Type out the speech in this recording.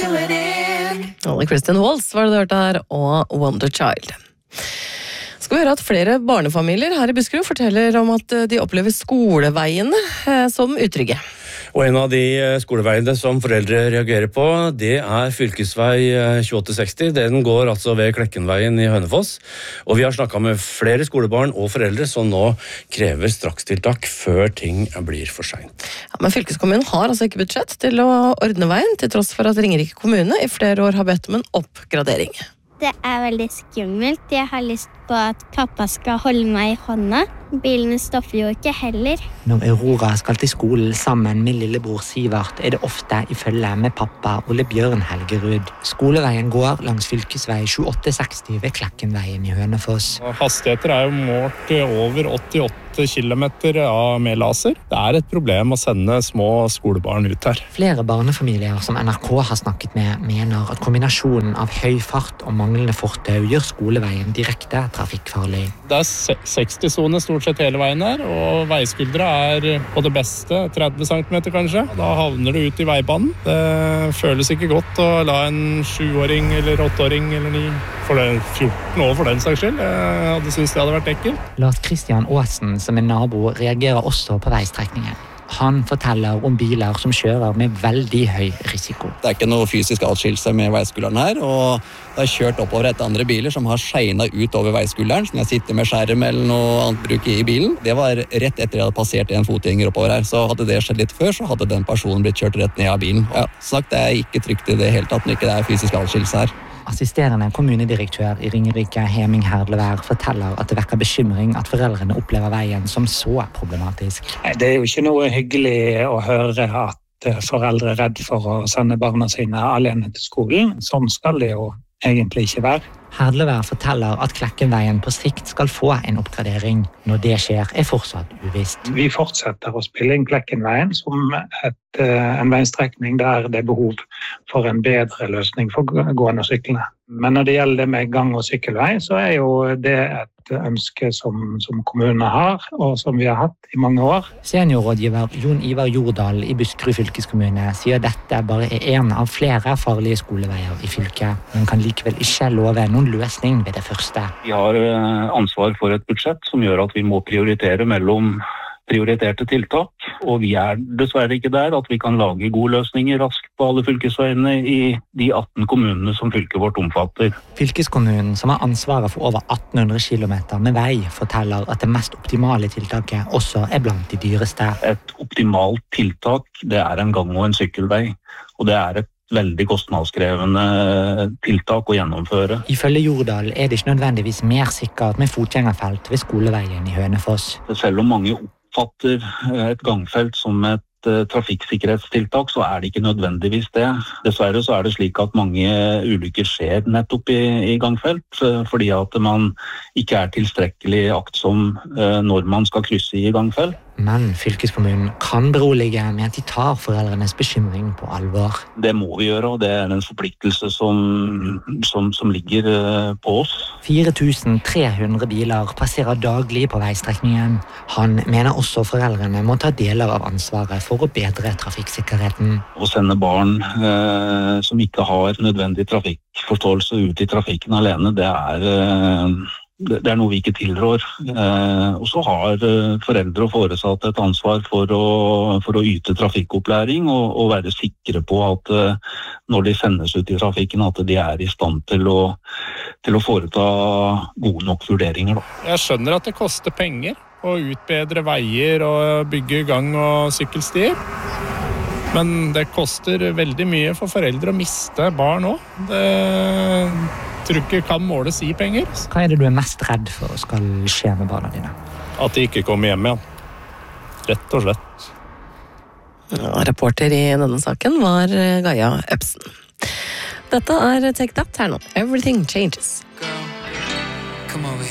Alle Kristin Walls var det du hørte her, og Wonder Child. Skal vi høre at flere barnefamilier her i Buskerud forteller om at de opplever skoleveiene som utrygge. Og en av de skoleveiene som foreldre reagerer på, det er fylkesvei 2860. Den går altså ved Klekkenveien i Hønefoss. Og vi har snakket med flere skolebarn og foreldre som nå krever strakstiltak før ting blir for sent. Ja, men fylkeskommunen har altså ikke budsjett til å ordne veien, til tross for at Ringerike kommune i flere år har bedt om en oppgradering. Det er veldig skummelt. Jeg har lyst på at pappa skal holde meg i hånda. Bilene stopper jo ikke heller. Når Aurora skal til skolen sammen med lillebror Sivert, er det ofte i følge med pappa Ole Bjørn Helgerud. Skoleveien går langs fylkesvei 2860 ved Klekkenveien i Hønefoss. Hastigheter er jo målt over 88 kilometer med laser. Det er et problem å sende små skolebarn ut her. Flere barnefamilier som NRK har snakket med, mener at kombinasjonen av høy fart og manglende fortau gjør skoleveien direkte trafikkfarlig. Det er 60-sone stort sett hele veien her, og veiskuldra er på det beste 30 cm kanskje. Da havner du ut i veibanen. Det føles ikke godt å la en 7-åring eller 8-åring eller 9, for det 14 år for den saks skyld. Jeg hadde syntes det hadde vært ekkelt. Lars Christian Aasen, som er nabo, reagerer også på veistrekningen. Han forteller om biler som kjører med veldig høy risiko. Det er ikke noe fysisk atskillelse med veiskulderen her, og det har kjørt oppover etter andre biler som har skeinet ut over veiskulderen, som jeg sitter med skjerm eller noe annet bruk i bilen. Det var rett etter jeg hadde passert en fotgjenger oppover her, så hadde det skjedd litt før, så hadde den personen blitt kjørt rett ned av bilen. Ja, sagt, det er ikke trygt i det hele tatt når ikke det er fysisk atskillelse her. Assisterende kommunedirektør i Ringerike, Heming Herdlevær, forteller at det vekker bekymring at foreldrene opplever veien som så problematisk. Det er jo ikke noe hyggelig å høre at foreldre er redd for å sende barna sine alene til skolen. Sånn skal det jo egentlig ikke være. Herdlevær forteller at Klekkenveien på sikt skal få en oppgradering. Når det skjer, er fortsatt uvisst. Vi fortsetter å spille inn Klekkenveien som en veistrekning der det er behov for en bedre løsning for gående og syklende. Men når det gjelder det med gang- og sykkelvei, så er jo det et ønske som kommunene har, og som vi har hatt i mange år. Seniorrådgiver Jon Ivar Jordal i Buskerud fylkeskommune sier dette bare er en av flere farlige skoleveier i fylket, men kan likevel ikke love noen løsning ved det første. Vi har ansvar for et budsjett som gjør at vi må prioritere mellom prioriterte tiltak, og vi er dessverre ikke der at vi kan lage gode løsninger raskt på alle fylkesveiene i de 18 kommunene som fylket vårt omfatter. Fylkeskommunen, som har ansvaret for over 1800 kilometer med vei, forteller at det mest optimale tiltaket også er blant de dyreste. Et optimalt tiltak, det er en gang- og en sykkelvei, og det er et veldig kostnadskrevende tiltak å gjennomføre. Ifølge Jordal er det ikke nødvendigvis mer sikkert med fotgjengerfelt ved skoleveien i Hønefoss. Selv om mange oppfatter et gangfelt som et trafikksikkerhetstiltak, så er det ikke nødvendigvis det. Dessverre så er det slik at mange ulykker skjer nettopp i gangfelt, fordi at man ikke er tilstrekkelig aktsom når man skal krysse i gangfelt. Men fylkeskommunen kan berolige med at de tar foreldrenes bekymring på alvor. Det må vi gjøre, og det er en forpliktelse som ligger på oss. 4300 biler passerer daglig på veistrekningen. Han mener også foreldrene må ta deler av ansvaret for å bedre trafikksikkerheten. Å sende barn som ikke har nødvendig trafikkforståelse ut i trafikken alene, det er noe vi ikke tilrår. Og så har foreldre og foresatte et ansvar for å yte trafikkopplæring og være sikre på at når de sendes ut i trafikken, at de er i stand til å foreta gode nok vurderinger. Jeg skjønner at det koster penger å utbedre veier og bygge gang- og sykkelstier. Men det koster veldig mye for foreldre å miste barn også. Det tror ikke kan måles i penger. Hva er det du er mest redd for skal skje med barna dine? At de ikke kommer hjem igjen. Rett og slett. Ja, reporter i denne saken var Gaia Øpsen. Dette er Take That her nå. Everything Changes.